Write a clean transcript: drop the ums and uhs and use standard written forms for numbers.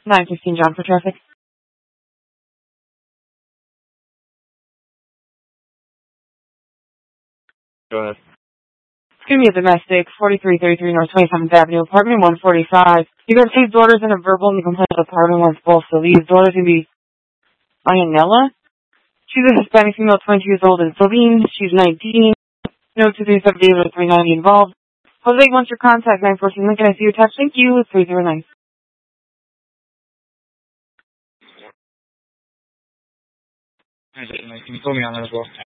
915 John for traffic. Go ahead. It's going to be a domestic, 4333 North 27th Avenue, apartment 145. You got 2 daughters and a verbal in the complaint apartment wants both. So these daughters going to be Ayanella. She's a Hispanic female, 22 years old, and Celine. She's 19. No 237 390 involved. Jose wants your contact, 914 Lincoln. I see your text. Thank you. 309. Can you put me on that as well?